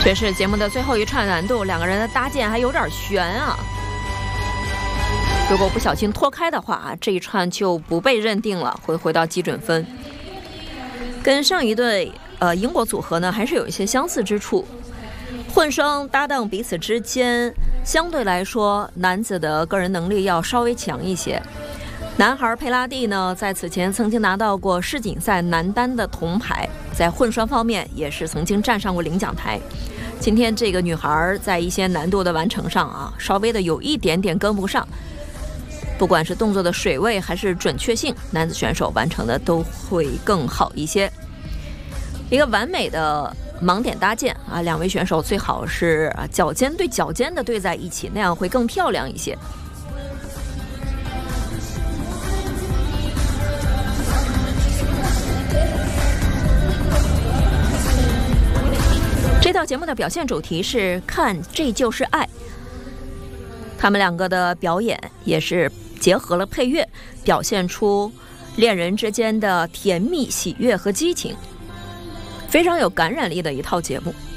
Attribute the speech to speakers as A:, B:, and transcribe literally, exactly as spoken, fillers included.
A: 这是节目的最后一串难度，两个人的搭建还有点悬啊。如果不小心脱开的话，这一串就不被认定了，会回到基准分。跟上一对呃英国组合呢，还是有一些相似之处。混双搭档彼此之间相对来说，男子的个人能力要稍微强一些。男孩佩拉蒂呢，在此前曾经拿到过世锦赛男单的铜牌，在混双方面也是曾经站上过领奖台。今天这个女孩在一些难度的完成上啊，稍微的有一点点跟不上。不管是动作的水位还是准确性，男子选手完成的都会更好一些。一个完美的盲点搭建啊，两位选手最好是啊脚尖对脚尖的对在一起，那样会更漂亮一些。这套节目的表现主题是看这就是爱，他们两个的表演也是结合了配乐，表现出恋人之间的甜蜜、喜悦和激情，非常有感染力的一套节目。